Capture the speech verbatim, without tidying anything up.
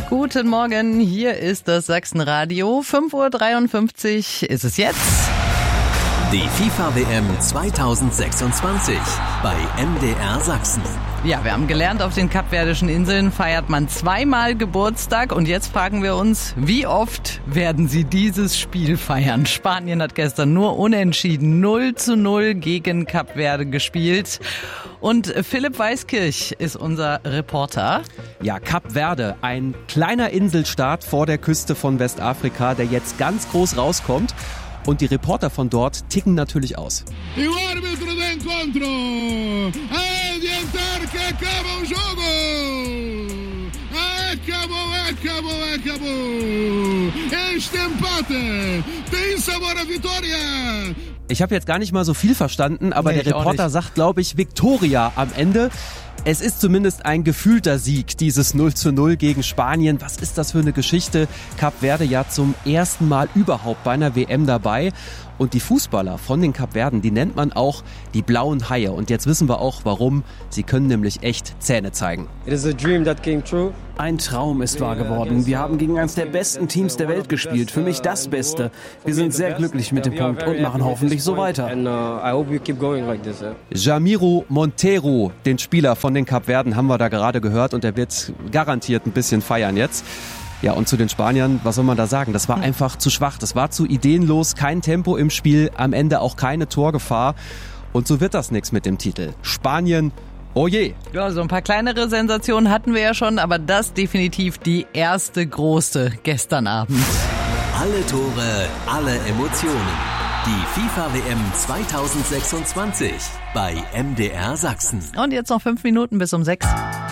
Guten Morgen, hier ist das Sachsenradio. fünf Uhr dreiundfünfzig ist es jetzt. Die FIFA-W M zweitausendsechsundzwanzig bei M D R Sachsen. Ja, wir haben gelernt, auf den Kapverdischen Inseln feiert man zweimal Geburtstag. Und jetzt fragen wir uns, wie oft werden sie dieses Spiel feiern? Spanien hat gestern nur unentschieden null zu null gegen Kapverde gespielt. Und Philipp Weiskirch ist unser Reporter. Ja, Kapverde, ein kleiner Inselstaat vor der Küste von Westafrika, der jetzt ganz groß rauskommt. Und die Reporter von dort ticken natürlich aus. E o árbitro do encontro a adiantar que acaba o jogo. Acabou, acabou, acabou. Este empate tem sabor a vitória. Ich habe jetzt gar nicht mal so viel verstanden, aber Nee, der Reporter sagt, glaube ich, Victoria am Ende. Es ist zumindest ein gefühlter Sieg, dieses null zu null gegen Spanien. Was ist das für eine Geschichte? Kapverde ja zum ersten Mal überhaupt bei einer W M dabei. Und die Fußballer von den Kapverden, die nennt man auch die blauen Haie. Und jetzt wissen wir auch, warum. Sie können nämlich echt Zähne zeigen. It is a dream that came true. Ein Traum ist wahr geworden. Wir haben gegen eines der besten Teams der Welt gespielt. Für mich das Beste. Wir sind sehr glücklich mit dem Punkt und machen hoffentlich so weiter. And uh, I hope we keep going like this. Yeah? Jamiro Monteiro, den Spieler von den Kapverden, haben wir da gerade gehört. Und er wird garantiert ein bisschen feiern jetzt. Ja, und zu den Spaniern, was soll man da sagen? Das war einfach zu schwach, das war zu ideenlos, kein Tempo im Spiel, am Ende auch keine Torgefahr. Und so wird das nichts mit dem Titel. Spanien, oh je. Ja, so ein paar kleinere Sensationen hatten wir ja schon, aber das definitiv die erste große gestern Abend. Alle Tore, alle Emotionen. Die FIFA-W M zweitausendsechsundzwanzig bei M D R Sachsen. Und jetzt noch fünf Minuten bis um sechs.